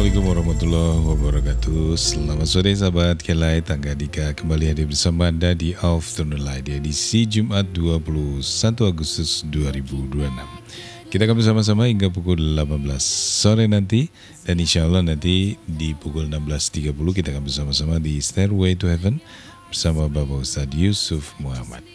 Assalamualaikum warahmatullahi wabarakatuh. Selamat sore sahabat Kelai Tangga Dika, kembali hadir bersama Anda di Afternoon Light di edisi Jumat 21 Agustus 2026. Kita akan bersama-sama hingga pukul 18 sore nanti, dan insya Allah nanti di pukul 16.30 kita akan bersama-sama di Stairway to Heaven bersama Bapak Ustadz Yusuf Muhammad.